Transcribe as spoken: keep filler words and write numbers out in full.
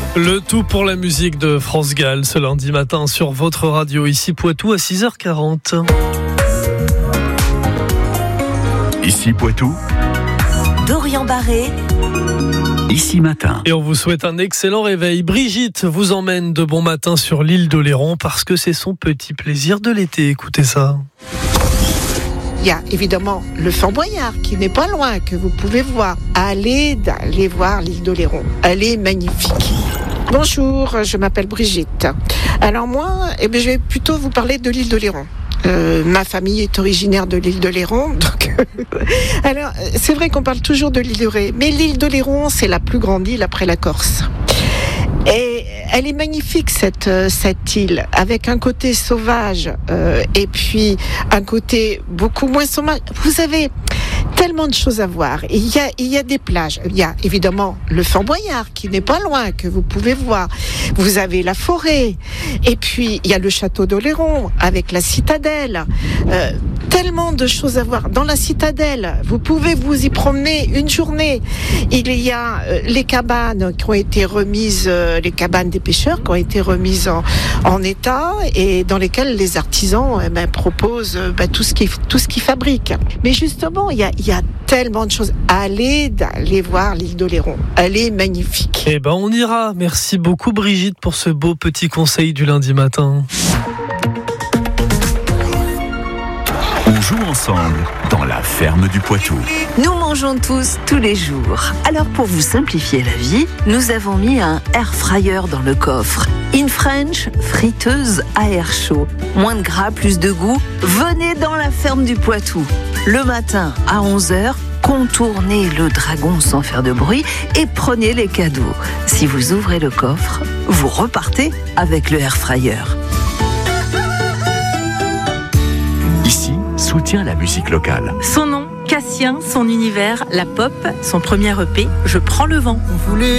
Le tout pour la musique de France Gall ce lundi matin sur votre radio, ici Poitou à six heures quarante. Ici Poitou, Dorian Barré, ici matin. Et on vous souhaite un excellent réveil. Brigitte vous emmène de bon matin sur l'île d'Oléron parce que c'est son petit plaisir de l'été. Écoutez ça. Il y a évidemment le Fort Boyard qui n'est pas loin, que vous pouvez voir. Allez, allez voir l'île d'Oléron. Elle est magnifique. Bonjour, je m'appelle Brigitte. Alors moi, eh bien, je vais plutôt vous parler de l'île d'Oléron. Euh, ma famille est originaire de l'île d'Oléron, donc alors c'est vrai qu'on parle toujours de l'île d'Oléron, mais l'île d'Oléron c'est la plus grande île après la Corse. Et elle est magnifique cette cette île, avec un côté sauvage euh, et puis un côté beaucoup moins sauvage. Vous avez tellement de choses à voir. Il y a il y a des plages. Il y a évidemment le Fort Boyard qui n'est pas loin, que vous pouvez voir. Vous avez la forêt et puis il y a le château d'Oléron avec la citadelle. Euh, tellement de choses à voir dans la citadelle. Vous pouvez vous y promener une journée. Il y a euh, les cabanes qui ont été remises, euh, les cabanes des pêcheurs qui ont été remises en, en état et dans lesquelles les artisans eh ben, proposent euh, ben, tout ce qu'ils tout ce qu'ils fabriquent. Mais justement, il y a il y a tellement de choses. Allez, allez voir l'île d'Oléron. Elle est magnifique. Eh ben on ira. Merci beaucoup Brigitte pour ce beau petit conseil du lundi matin. On joue ensemble dans la ferme du Poitou. nous mangeons tous tous les jours. Alors pour vous simplifier la vie, nous avons mis un air fryer dans le coffre. In French, friteuse à air chaud. Moins de gras, plus de goût. Venez dans la ferme du Poitou. Le matin à onze heures, contournez le dragon sans faire de bruit et prenez les cadeaux. Si vous ouvrez le coffre, vous repartez avec le air fryer. Ici, soutient la musique locale. Son nom, Cassien, son univers, la pop, son premier E P, Je prends le vent. On voulait